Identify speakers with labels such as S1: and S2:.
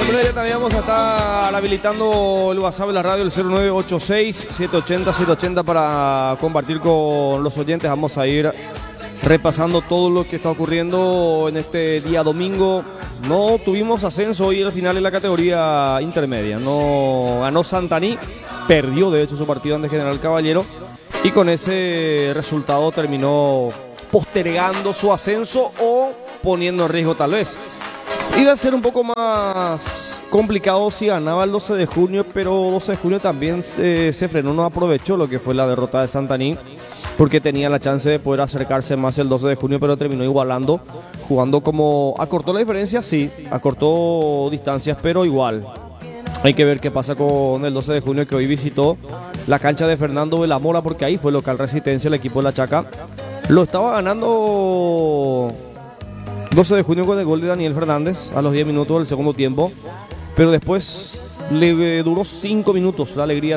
S1: breve ya también vamos a estar habilitando el WhatsApp de la radio, el 0986-780-780 para compartir con los oyentes. Vamos a ir repasando todo lo que está ocurriendo en este día domingo. No tuvimos ascenso hoy al final en la categoría intermedia. No ganó Santaní, perdió de hecho su partido ante General Caballero y con ese resultado terminó postergando su ascenso o poniendo en riesgo tal vez. Iba a ser un poco más complicado si ganaba el 12 de junio, pero 12 de junio también se frenó, no aprovechó lo que fue la derrota de Santaní, porque tenía la chance de poder acercarse más el 12 de junio, pero terminó igualando, jugando como... Acortó la diferencia, sí, acortó distancias, pero igual. Hay que ver qué pasa con el 12 de junio, que hoy visitó la cancha de Fernando de la Mora, porque ahí fue local Resistencia, el equipo de la Chaca. Lo estaba ganando 12 de junio con el gol de Daniel Fernández a los 10 minutos del segundo tiempo, pero después le duró 5 minutos la alegría